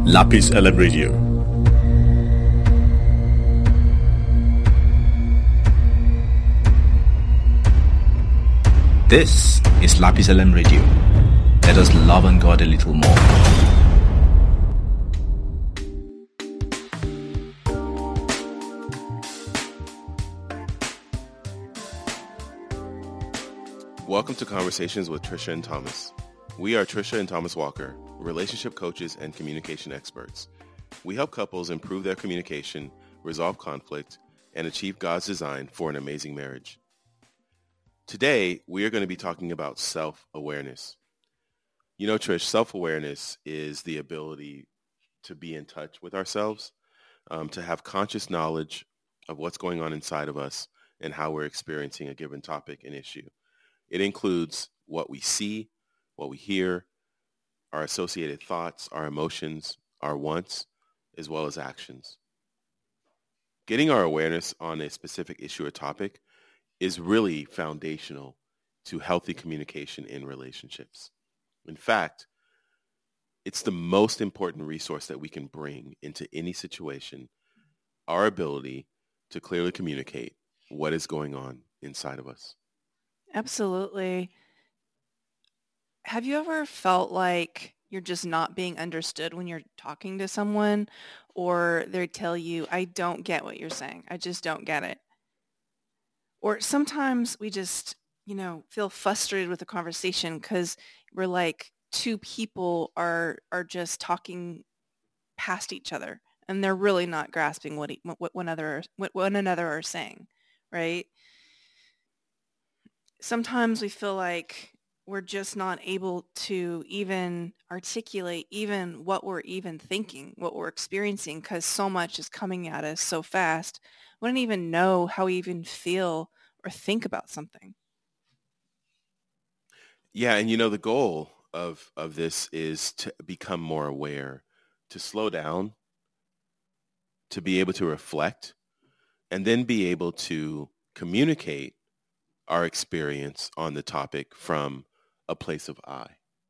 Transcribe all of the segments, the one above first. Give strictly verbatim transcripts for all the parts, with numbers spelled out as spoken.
Lapis L M Radio. This is Lapis L M Radio. Let us love on God a little more. Welcome to Conversations with Trisha and Thomas. We are Trisha and Thomas Walker, relationship coaches and communication experts. We help couples improve their communication, resolve conflict, and achieve God's design for an amazing marriage. Today, we are going to be talking about self-awareness. You know, Trish, self-awareness is the ability to be in touch with ourselves, um, to have conscious knowledge of what's going on inside of us and how we're experiencing a given topic and issue. It includes what we see, what we hear, our associated thoughts, our emotions, our wants, as well as actions. Getting our awareness on a specific issue or topic is really foundational to healthy communication in relationships. In fact, it's the most important resource that we can bring into any situation, our ability to clearly communicate what is going on inside of us. Absolutely. Have you ever felt like you're just not being understood when you're talking to someone, or they tell you, I don't get what you're saying. I just don't get it. Or sometimes we just, you know, feel frustrated with the conversation because we're like two people are are just talking past each other and they're really not grasping what, what one other what one another are saying, right? Sometimes we feel like we're just not able to even articulate even what we're even thinking, what we're experiencing, because so much is coming at us so fast. We don't even know how we even feel or think about something. Yeah, and you know, the goal of, of this is to become more aware, to slow down, to be able to reflect, and then be able to communicate our experience on the topic from a place of I.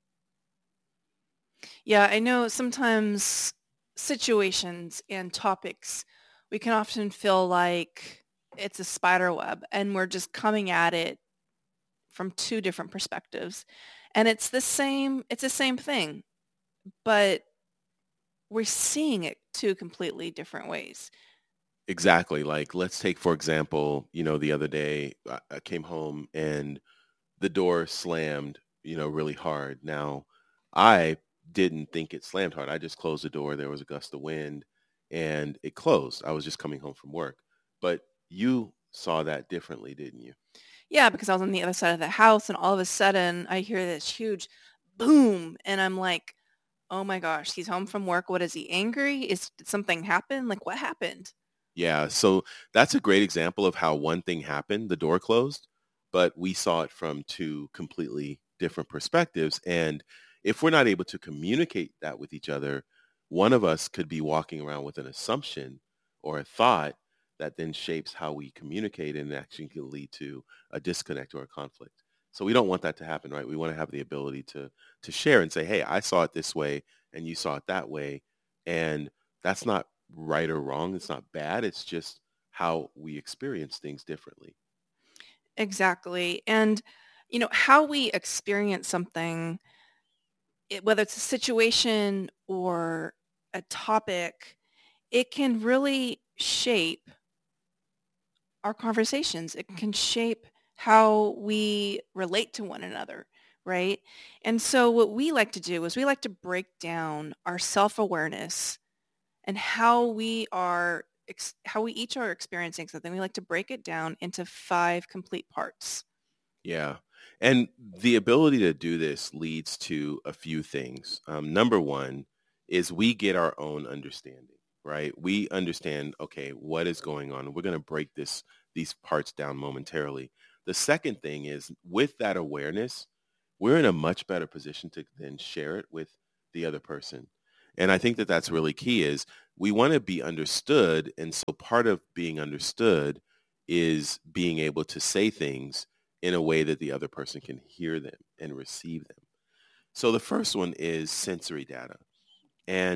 Yeah, I know sometimes situations and topics, we can often feel like it's a spider web and we're just coming at it from two different perspectives. And it's the same, it's the same thing, but we're seeing it two completely different ways. Exactly. Like, let's take, for example, you know, the other day I I came home and the door slammed, you know, really hard. Now, I didn't think it slammed hard. I just closed the door. There was a gust of wind and it closed. I was just coming home from work. But you saw that differently, didn't you? Yeah, because I was on the other side of the house and all of a sudden I hear this huge boom and I'm like, oh my gosh, he's home from work. What is he, angry? Is did something happen? Like, what happened? Yeah. So that's a great example of how one thing happened, the door closed, but we saw it from two completely different perspectives. And if we're not able to communicate that with each other, one of us could be walking around with an assumption or a thought that then shapes how we communicate and actually can lead to a disconnect or a conflict. So we don't want that to happen, right? We want to have the ability to to share and say, hey, I saw it this way and you saw it that way. And that's not right or wrong. It's not bad. It's just how we experience things differently. Exactly. And, you know, how we experience something, it, whether it's a situation or a topic, it can really shape our conversations. It can shape how we relate to one another, right? And so what we like to do is we like to break down our self-awareness and how we are ex- how we each are experiencing something. We like to break it down into five complete parts. Yeah. And the ability to do this leads to a few things. Um, number one is we get our own understanding, right? We understand, okay, what is going on? We're going to break this these parts down momentarily. The second thing is with that awareness, we're in a much better position to then share it with the other person. And I think that that's really key is we want to be understood. And so part of being understood is being able to say things in a way that the other person can hear them and receive them. So the first one is sensory data. And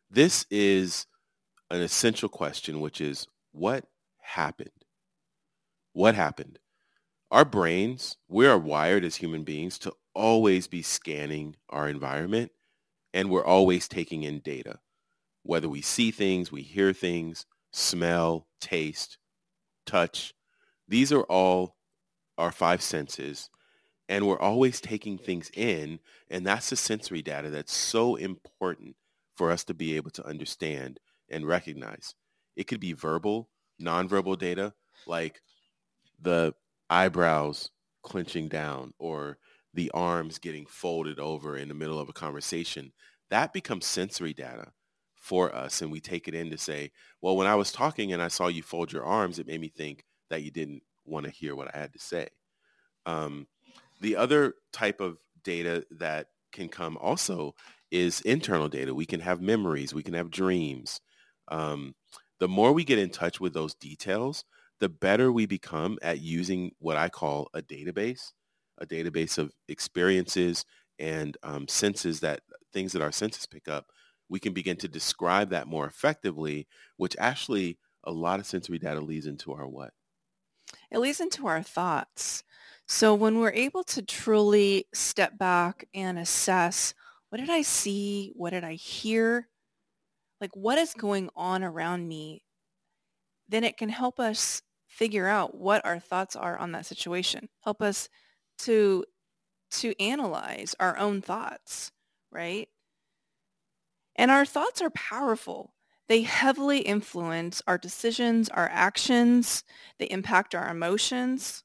This is an essential question, which is what happened? What happened? Our brains, we are wired as human beings to always be scanning our environment, and we're always taking in data. Whether we see things, we hear things, smell, taste, touch, these are all our five senses, and we're always taking things in, and that's the sensory data that's so important for us to be able to understand and recognize. It could be verbal, nonverbal data, like the eyebrows clenching down or the arms getting folded over in the middle of a conversation. That becomes sensory data for us, and we take it in to say, well, when I was talking and I saw you fold your arms, it made me think that you didn't want to hear what I had to say. Um, the other type of data that can come also is internal data. We can have memories. We can have dreams. Um, the more we get in touch with those details, the better we become at using what I call a database, a database of experiences and um, senses, that things that our senses pick up. We can begin to describe that more effectively, which actually a lot of sensory data leads into our what? It leads into our thoughts. So when we're able to truly step back and assess, what did I see? What did I hear? Like, what is going on around me? Then it can help us figure out what our thoughts are on that situation. Help us to to analyze our own thoughts, right? And our thoughts are powerful. They heavily influence our decisions, our actions. They impact our emotions.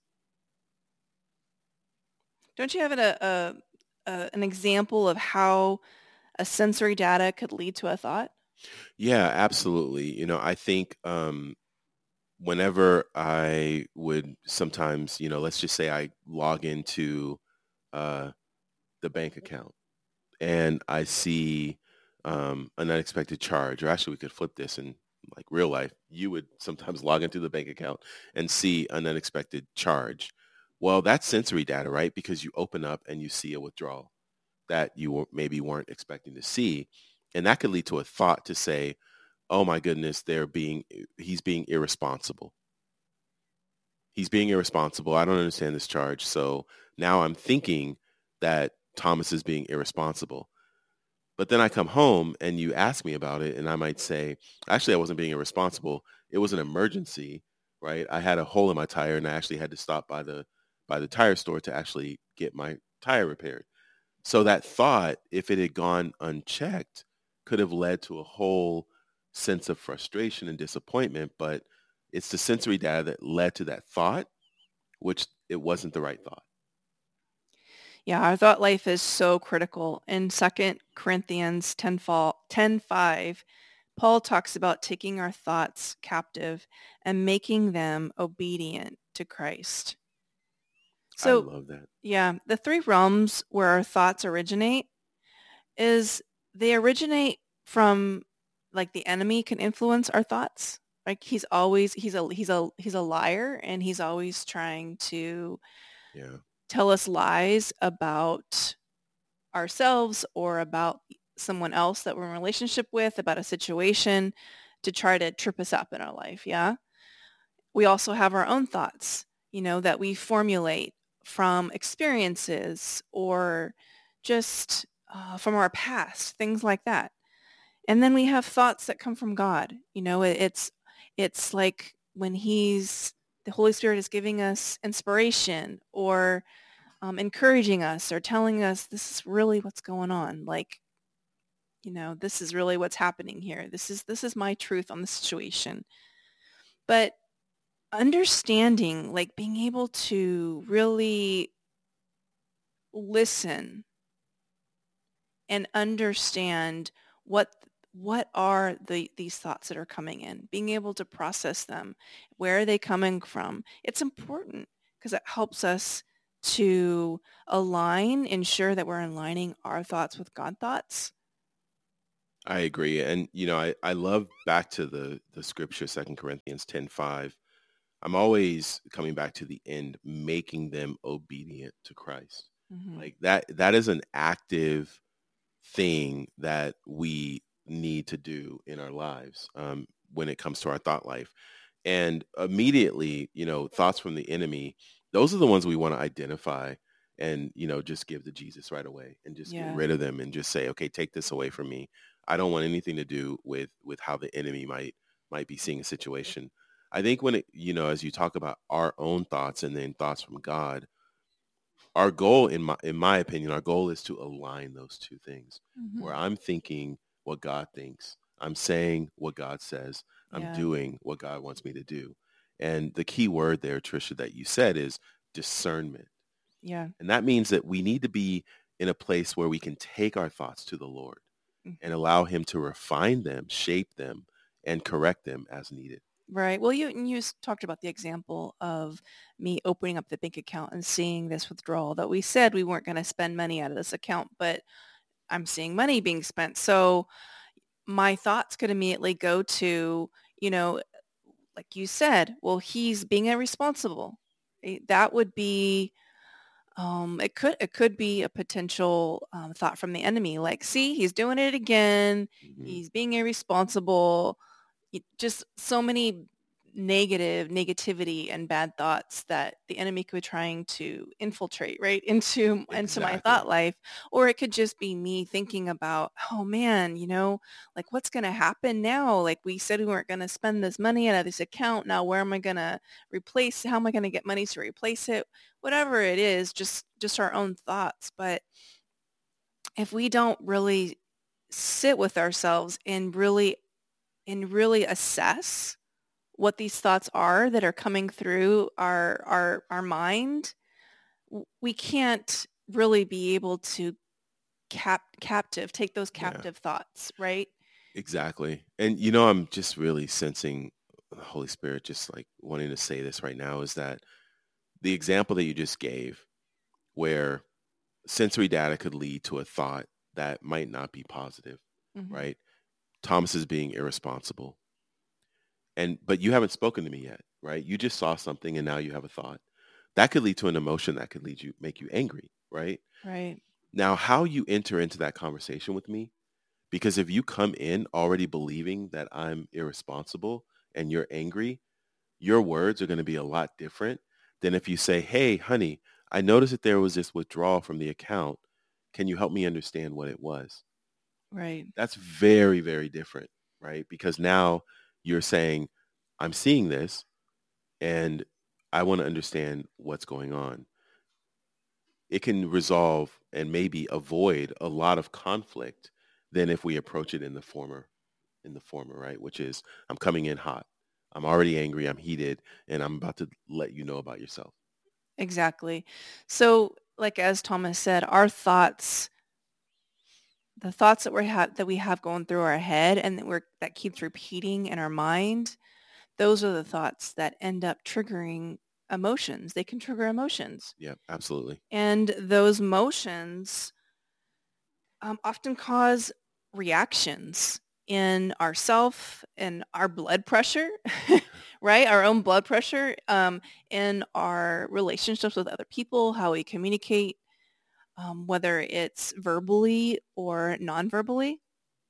Don't you have a, a, a an example of how a sensory data could lead to a thought? Yeah, absolutely. You know, I think um, whenever I would sometimes, you know, let's just say I log into uh, the bank account and I see um, an unexpected charge, or actually we could flip this in like real life. You would sometimes log into the bank account and see an unexpected charge. Well, that's sensory data, right? Because you open up and you see a withdrawal that you were- maybe weren't expecting to see. And that could lead to a thought to say, oh my goodness, they're being, he's being irresponsible. He's being irresponsible. I don't understand this charge. So now I'm thinking that Thomas is being irresponsible. But then I come home and you ask me about it and I might say, actually, I wasn't being irresponsible. It was an emergency, right? I had a hole in my tire and I actually had to stop by the by the tire store to actually get my tire repaired. So that thought, if it had gone unchecked, could have led to a whole sense of frustration and disappointment. But it's the sensory data that led to that thought, which it wasn't the right thought. Yeah, our thought life is so critical. In Second Corinthians ten five, Paul talks about taking our thoughts captive and making them obedient to Christ. I So, love that. yeah, the three realms where our thoughts originate is they originate from, like, the enemy can influence our thoughts. Like he's always he's a he's a he's a liar, and he's always trying to Yeah. tell us lies about ourselves or about someone else that we're in a relationship with, about a situation, to try to trip us up in our life. Yeah. We also have our own thoughts, you know, that we formulate from experiences or just uh, from our past, things like that. And then we have thoughts that come from God. You know, it, it's it's like when he's the Holy Spirit is giving us inspiration or um, encouraging us or telling us this is really what's going on. Like, you know, this is really what's happening here. This is this is my truth on the situation. But understanding, like being able to really listen and understand what what are the these thoughts that are coming in, being able to process them, where are they coming from? It's important because it helps us to align, ensure that we're aligning our thoughts with God thoughts. I agree. And, you know, I, I love back to the, the scripture, Second Corinthians ten five. I'm always coming back to the end, making them obedient to Christ. Mm-hmm. Like that, that is an active thing that we need to do in our lives um, when it comes to our thought life. And immediately, you know, thoughts from the enemy, those are the ones we want to identify and, you know, just give to Jesus right away and just get Yeah. rid of them and just say, okay, take this away from me. I don't want anything to do with with how the enemy might might be seeing a situation. I think when it, you know, as you talk about our own thoughts and then thoughts from God, our goal, in my in my opinion, our goal is to align those two things, Mhm. where I'm thinking what God thinks, I'm saying what God says, I'm Yeah. doing what God wants me to do. And the key word there, Trisha, that you said is discernment. Yeah. And that means that we need to be in a place where we can take our thoughts to the Lord Mhm. and allow him to refine them, shape them, and correct them as needed. Right. Well, you you s- talked about the example of me opening up the bank account and seeing this withdrawal that we said we weren't going to spend money out of this account, but I'm seeing money being spent. So my thoughts could immediately go to, you know, like you said, well, he's being irresponsible. Eh, That would be, um, it could it could be a potential um, thought from the enemy. Like, see, he's doing it again. Mhm. He's being irresponsible. Y- Just so many negative negativity and bad thoughts that the enemy could be trying to infiltrate right into into my thought Exactly. life. Or it could just be me thinking about, oh man, you know, like what's going to happen now? Like we said we weren't going to spend this money out of this account. Now where am I going to replace, how am I going to get money to replace it? Whatever it is, just just our own thoughts. But if we don't really sit with ourselves and really and really assess what these thoughts are that are coming through our our our mind, w- we can't really be able to cap captive take those Yeah. captive thoughts, right? Exactly. And you know, I'm just really sensing the Holy Spirit just like wanting to say this right now is that the example that you just gave where sensory data could lead to a thought that might not be positive, Hmm. right? Thomas is being irresponsible. And but you haven't spoken to me yet, right? You just saw something and now you have a thought. That could lead to an emotion that could lead you make you angry, right? Right. Now, how you enter into that conversation with me, because if you come in already believing that I'm irresponsible and you're angry, your words are going to be a lot different than if you say, hey, honey, I noticed that there was this withdrawal from the account. Can you help me understand what it was? Right. That's very, very different, right? Because now you're saying, I'm seeing this and I want to understand what's going on. It can resolve and maybe avoid a lot of conflict than if we approach it in the former, in the former, right? Which is I'm coming in hot. I'm already angry. I'm heated and I'm about to let you know about yourself. Exactly. So like as Thomas said, our thoughts, the thoughts that we have that we have going through our head and that we're that keeps repeating in our mind, those are the thoughts that end up triggering emotions. They can trigger emotions. Yeah, absolutely. And those motions um, often cause reactions in ourself and our blood pressure, right? Our own blood pressure, um, in our relationships with other people, how we communicate, um, whether it's verbally or non-verbally.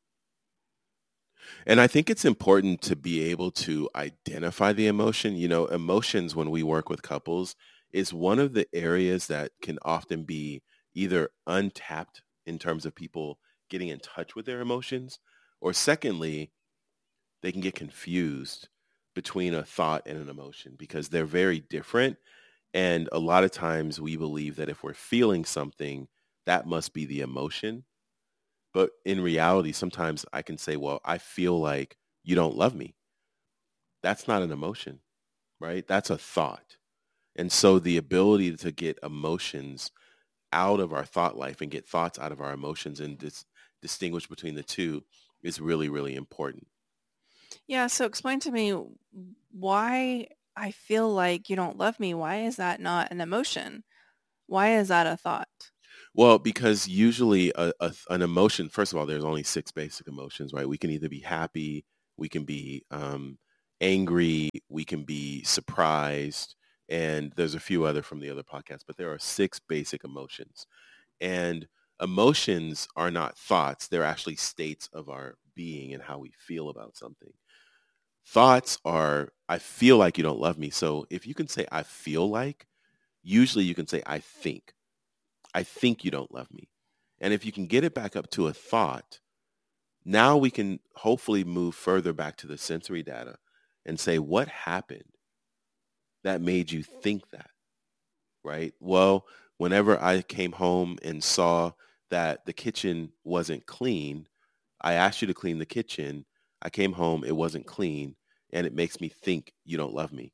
And I think it's important to be able to identify the emotion. You know, emotions when we work with couples is one of the areas that can often be either untapped in terms of people getting in touch with their emotions, or secondly, they can get confused between a thought and an emotion because they're very different. And a lot of times we believe that if we're feeling something, that must be the emotion. But in reality, sometimes I can say, well, I feel like you don't love me. That's not an emotion, right? That's a thought. And so the ability to get emotions out of our thought life and get thoughts out of our emotions and dis- distinguish between the two is really, really important. Yeah, so explain to me why I feel like you don't love me. Why is that not an emotion? Why is that a thought? Well, because usually a, a, an emotion, first of all, there's only six basic emotions, right? We can either be happy, we can be um, angry, we can be surprised, and there's a few other from the other podcasts, but there are six basic emotions. And emotions are not thoughts, they're actually states of our being and how we feel about something. Thoughts are, I feel like you don't love me. So if you can say, I feel like, usually you can say, I think. I think you don't love me. And if you can get it back up to a thought, now we can hopefully move further back to the sensory data and say, what happened that made you think that, right? Well, whenever I came home and saw that the kitchen wasn't clean, I asked you to clean the kitchen. I came home, it wasn't clean, and it makes me think you don't love me.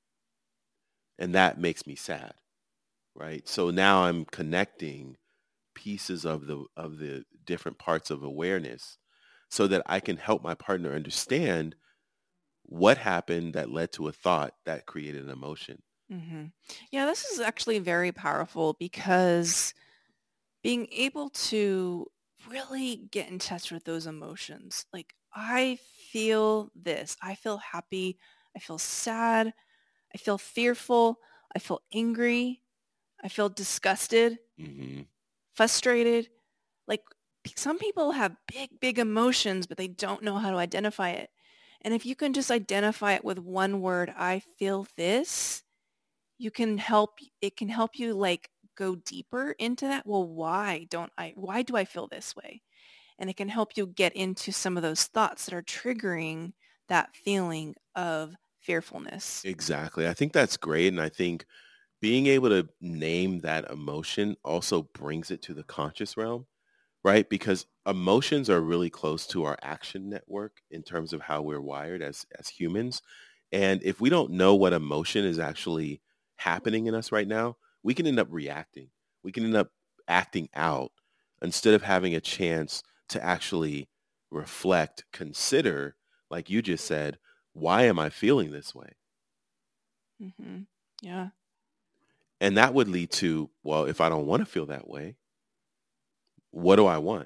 And that makes me sad, right? So now I'm connecting pieces of the of the different parts of awareness so that I can help my partner understand what happened that led to a thought that created an emotion. Mm-hmm. Yeah, this is actually very powerful because being able to really get in touch with those emotions, like I feel this, I feel happy, I feel sad, I feel fearful, I feel angry, I feel disgusted, Mm-hmm. frustrated. Like p- some people have big, big emotions, but they don't know how to identify it. And if you can just identify it with one word, I feel this, you can help, it can help you like go deeper into that. Well, why don't I, why do I feel this way? And it can help you get into some of those thoughts that are triggering that feeling of fearfulness. Exactly. I think that's great. And I think being able to name that emotion also brings it to the conscious realm, right? Because emotions are really close to our action network in terms of how we're wired as, as humans. And if we don't know what emotion is actually happening in us right now, we can end up reacting. We can end up acting out instead of having a chance to actually reflect, consider, like you just said, why am I feeling this way? Mm-hmm. Yeah. And that would lead to, well, if I don't want to feel that way, what do I want?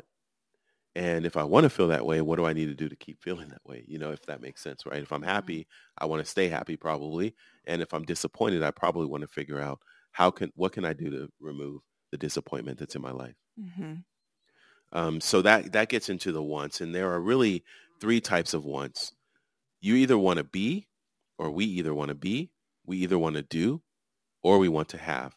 And if I want to feel that way, what do I need to do to keep feeling that way? You know, if that makes sense, right? If I'm happy, I want to stay happy probably. And if I'm disappointed, I probably want to figure out how can, what can I do to remove the disappointment that's in my life? Mm-hmm. Um, so that, that gets into the wants. And there are really three types of wants. You either want to be, or we either want to be, we either want to do, or we want to have.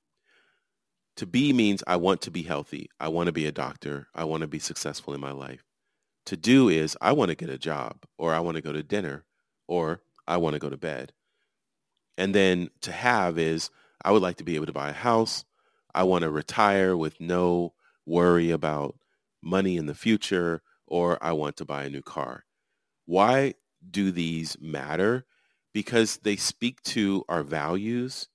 To be means I want to be healthy. I want to be a doctor. I want to be successful in my life. To do is I want to get a job, or I want to go to dinner, or I want to go to bed. And then to have is I would like to be able to buy a house. I want to retire with no worry about money in the future, or I want to buy a new car. Why do these matter? Because they speak to our values.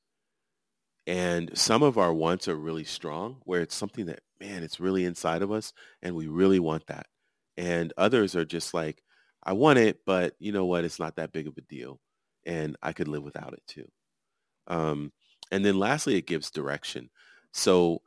And some of our wants are really strong, where it's something that, man, it's really inside of us and we really want that. And others are just like, I want it, but you know what? It's not that big of a deal. And I could live without it too. Um, and then lastly, it gives direction. So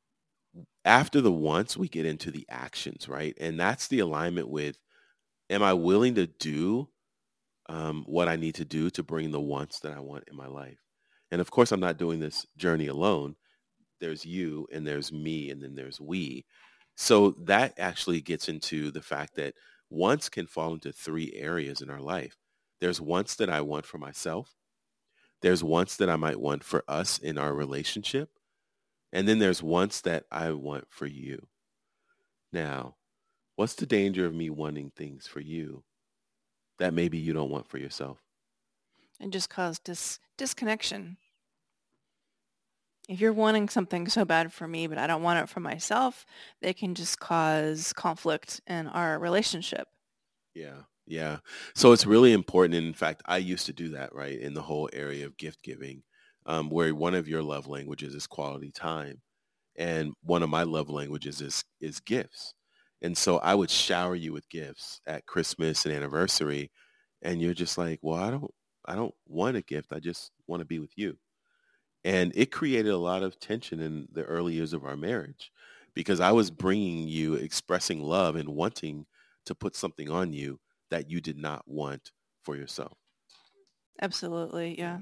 after the wants, we get into the actions, right? And that's the alignment with, am I willing to do um, what I need to do to bring the wants that I want in my life? And of course, I'm not doing this journey alone. There's you and there's me and then there's we. So that actually gets into the fact that wants can fall into three areas in our life. There's wants that I want for myself. There's wants that I might want for us in our relationship. And then there's wants that I want for you. Now, what's the danger of me wanting things for you that maybe you don't want for yourself? And just cause dis- disconnection. If you're wanting something so bad for me, but I don't want it for myself, they can just cause conflict in our relationship. Yeah, yeah. So it's really important. And in fact, I used to do that, right, in the whole area of gift giving, um, where one of your love languages is quality time. And one of my love languages is is gifts. And so I would shower you with gifts at Christmas and anniversary. And you're just like, well, I don't I don't want a gift. I just want to be with you. And it created a lot of tension in the early years of our marriage because I was bringing you expressing love and wanting to put something on you that you did not want for yourself. Absolutely. Yeah.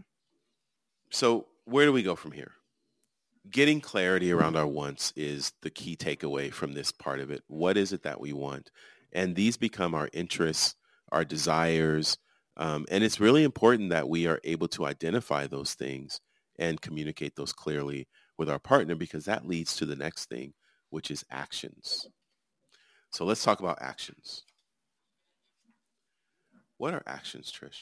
So where do we go from here? Getting clarity around our wants is the key takeaway from this part of it. What is it that we want? And these become our interests, our desires. Um, and it's really important that we are able to identify those things and communicate those clearly with our partner, because that leads to the next thing, which is actions. So let's talk about actions. What are actions, Trish?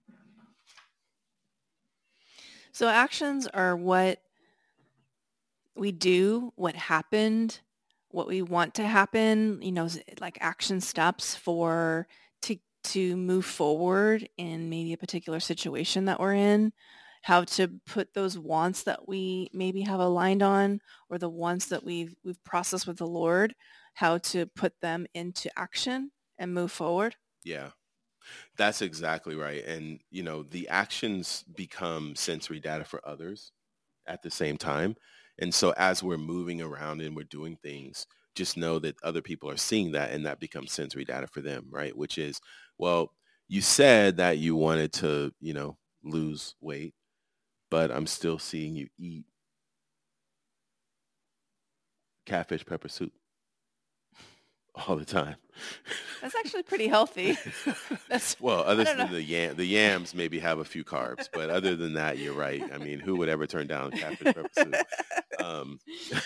So actions are what we do, what happened, what we want to happen, you know, like action steps for to to move forward in maybe a particular situation that we're in, how to put those wants that we maybe have aligned on, or the wants that we've we've processed with the Lord, how to put them into action and move forward. Yeah, that's exactly right. And, you know, the actions become sensory data for others at the same time. And so as we're moving around and we're doing things, just know that other people are seeing that, and that becomes sensory data for them, right? Which is, well, you said that you wanted to, you know, lose weight, but I'm still seeing you eat catfish pepper soup all the time. That's actually pretty healthy. That's, well, other than know. the yam, the yams maybe have a few carbs, but other than that, you're right. I mean, who would ever turn down catfish pepper soup? Um,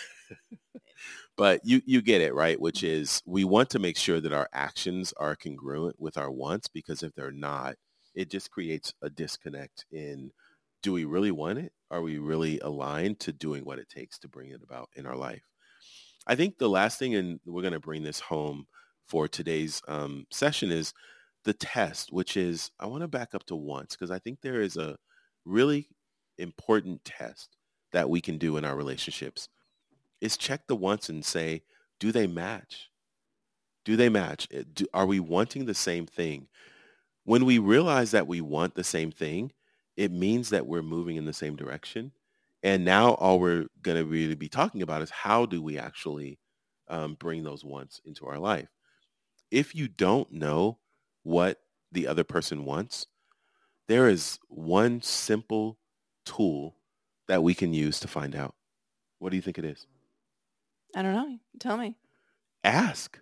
but you you get it, right? Which is, we want to make sure that our actions are congruent with our wants, because if they're not, it just creates a disconnect in, do we really want it? Are we really aligned to doing what it takes to bring it about in our life? I think the last thing, and we're going to bring this home for today's um, session, is the test, which is, I want to back up to wants, because I think there is a really important test that we can do in our relationships, is check the wants and say, do they match? Do they match? Do, are we wanting the same thing? When we realize that we want the same thing, it means that we're moving in the same direction. And now all we're going to really be talking about is, how do we actually um, bring those wants into our life? If you don't know what the other person wants, there is one simple tool that we can use to find out. What do you think it is? I don't know. Tell me. Ask.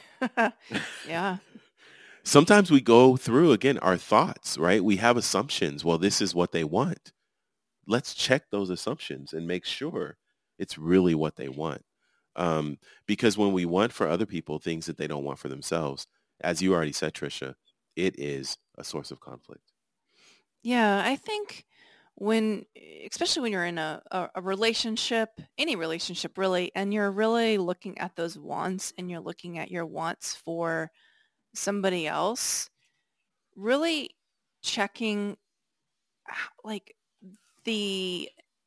Yeah. Sometimes we go through, again, our thoughts, right? We have assumptions. Well, this is what they want. Let's check those assumptions and make sure it's really what they want. Um, because when we want for other people things that they don't want for themselves, as you already said, Trisha, it is a source of conflict. Yeah, I think when, especially when you're in a, a, a relationship, any relationship really, and you're really looking at those wants, and you're looking at your wants for somebody else, really checking like the,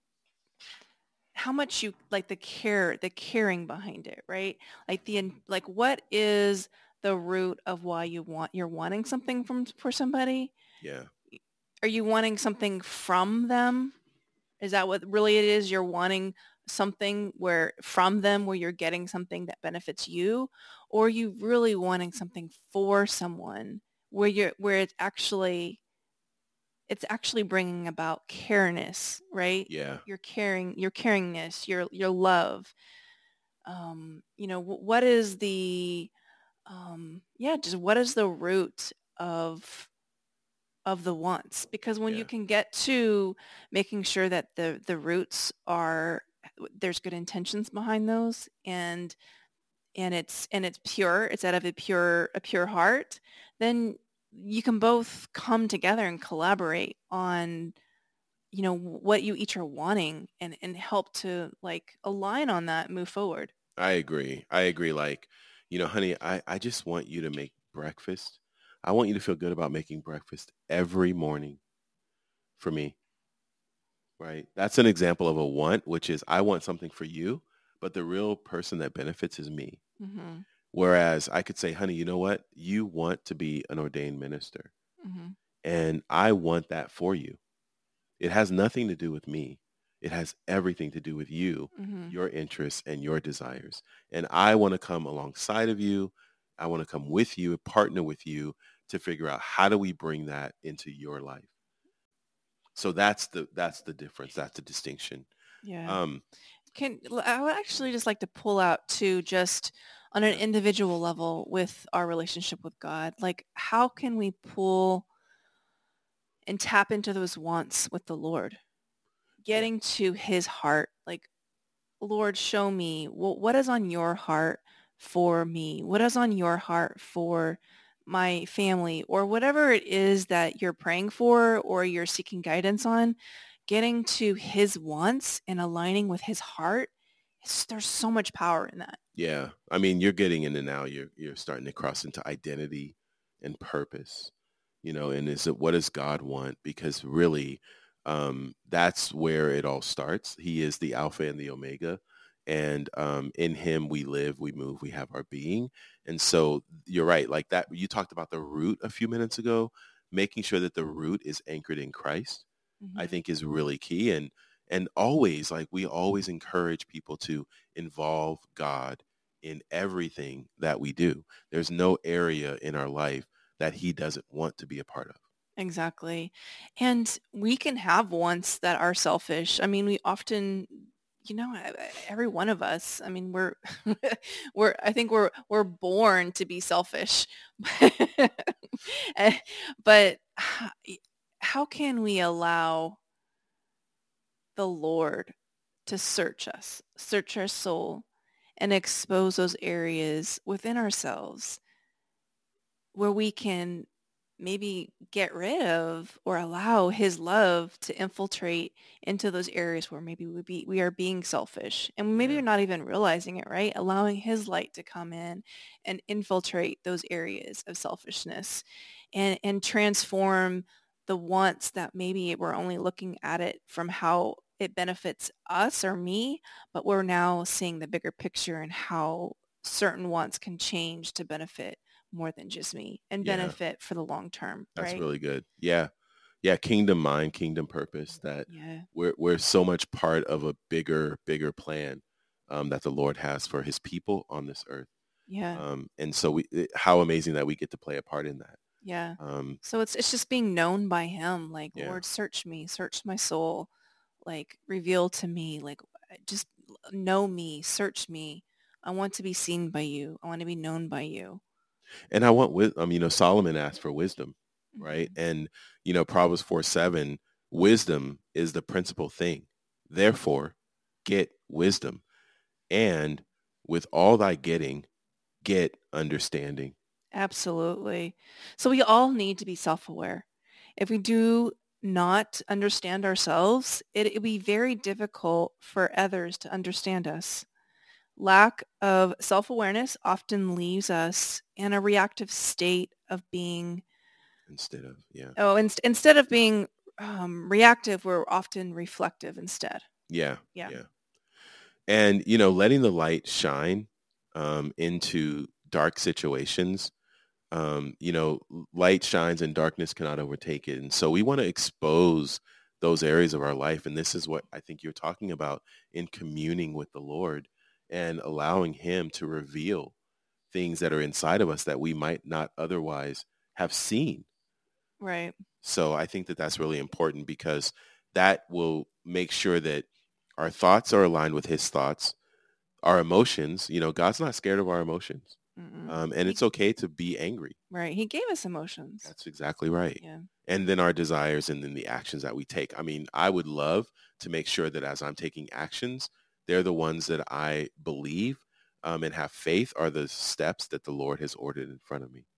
how much you like the care, the caring behind it, right? Like the, like what is the root of why you want, you're wanting something from, for somebody? Yeah. Are you wanting something from them? Is that what really it is? You're wanting something where from them where you're getting something that benefits you, or are you really wanting something for someone where you're, where it's actually, it's actually bringing about careness, right? Yeah. Your caring, your caringness, your, your love. Um, you know, what is the, um, yeah, just what is the root of, of the wants? Because when Yeah. you can get to making sure that the, the roots are, there's good intentions behind those, and, and it's, and it's pure, it's out of a pure, a pure heart, then you can both come together and collaborate on, you know, what you each are wanting, and, and help to like align on that and move forward. I agree. I agree. Like, you know, honey, I, I just want you to make breakfast. I want you to feel good about making breakfast every morning for me. Right? That's an example of a want, which is, I want something for you, but the real person that benefits is me. Mm-hmm. Whereas I could say, honey, you know what? You want to be an ordained minister. Mm-hmm. And I want that for you. It has nothing to do with me. It has everything to do with you, Mm-hmm. your interests and your desires. And I want to come alongside of you. I want to come with you, partner with you to figure out, how do we bring that into your life? So that's the, that's the difference. That's the distinction. Yeah. Um, Can, I would actually just like to pull out too, just on an individual level with our relationship with God. Like, how can we pull and tap into those wants with the Lord? Getting to his heart, like, Lord, show me what, what is on your heart for me? What is on your heart for my family, or whatever it is that you're praying for or you're seeking guidance on? Getting to his wants and aligning with his heart, it's, there's so much power in that. Yeah. I mean, you're getting into now, you're, you're starting to cross into identity and purpose, you know, and is it, what does God want? Because really, um, that's where it all starts. He is the Alpha and the Omega. And um, in him, we live, we move, we have our being. And so you're right. Like that, you talked about the root a few minutes ago, making sure that the root is anchored in Christ, mm-hmm. I think is really key. And, and always, like we always encourage people to involve God in everything that we do. There's no area in our life that he doesn't want to be a part of. Exactly. And we can have wants that are selfish. I mean, we often, you know, every one of us, I mean, we're, we're, I think we're, we're born to be selfish, but how can we allow the Lord to search us, search our soul, and expose those areas within ourselves where we can maybe get rid of or allow his love to infiltrate into those areas where maybe we be we are being selfish, and maybe Yeah. we're not even realizing it, right? Allowing his light to come in and infiltrate those areas of selfishness and and transform the wants that maybe we're only looking at it from how it benefits us or me, but we're now seeing the bigger picture and how certain wants can change to benefit more than just me and benefit yeah. for the long term. That's right? really good. Yeah. Yeah. Kingdom mind, kingdom purpose, that yeah. we're, we're so much part of a bigger, bigger plan um, that the Lord has for his people on this earth. Yeah. Um, and so we, it, how amazing that we get to play a part in that. Yeah. Um, so it's, it's just being known by him. Like, yeah. Lord, search me, search my soul, like reveal to me, like just know me, search me. I want to be seen by you. I want to be known by you. And I want with, um, you know, Solomon asked for wisdom, right? Mm-hmm. And, you know, Proverbs four, seven, wisdom is the principal thing. Therefore, get wisdom. And with all thy getting, get understanding. Absolutely. So we all need to be self-aware. If we do not understand ourselves, it would be very difficult for others to understand us. Lack of self-awareness often leaves us in a reactive state of being instead of yeah oh in, instead of being um, reactive, we're often reflective instead. yeah yeah yeah and you know letting the light shine um, into dark situations. Um, you know light shines and darkness cannot overtake it, and so we want to expose those areas of our life, and this is what I think you're talking about in communing with the Lord and allowing him to reveal things that are inside of us that we might not otherwise have seen. Right. So I think that that's really important, because that will make sure that our thoughts are aligned with his thoughts, our emotions. You know, God's not scared of our emotions. Um, and he, it's okay to be angry. Right. He gave us emotions. That's exactly right. Yeah. And then our desires, and then the actions that we take. I mean, I would love to make sure that as I'm taking actions, they're the ones that I believe um, and have faith are the steps that the Lord has ordered in front of me.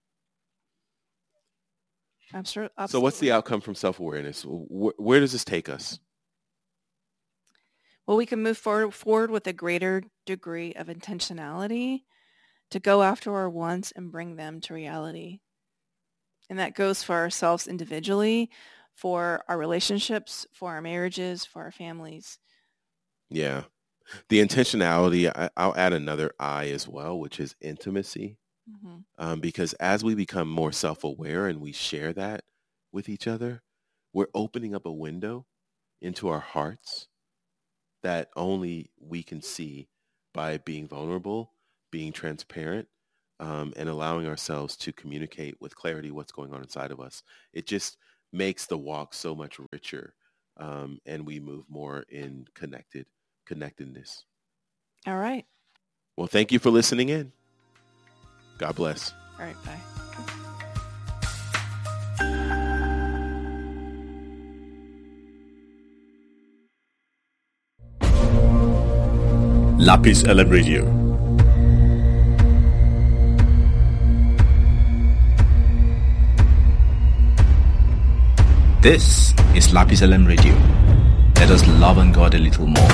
I'm sure. Absolutely. So what's the outcome from self-awareness? Where, where does this take us? Well, we can move forward, forward with a greater degree of intentionality to go after our wants and bring them to reality. And that goes for ourselves individually, for our relationships, for our marriages, for our families. Yeah. The intentionality, I, I'll add another I as well, which is intimacy. Mm-hmm. Um, because as we become more self-aware and we share that with each other, we're opening up a window into our hearts that only we can see by being vulnerable, being transparent, um, and allowing ourselves to communicate with clarity what's going on inside of us. It just makes the walk so much richer, um, and we move more in connected connectedness. All right. Well, thank you for listening in. God bless. All right, bye. Lapis L M Radio. This is Lapis L M Radio. Let us love on God a little more.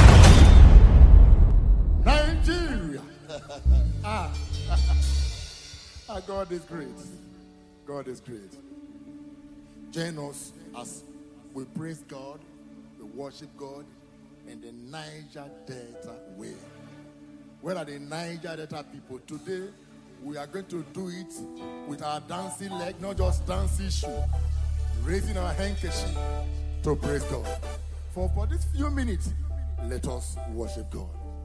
Nigeria! ah. ah, God is great. God is great. Join us as we praise God, we worship God in the Niger Delta way. Where are the Niger Delta people? Today, we are going to do it with our dancing leg, not just dancing shoe. Raising our handkerchief to praise God. For, for these few minutes, let us worship God.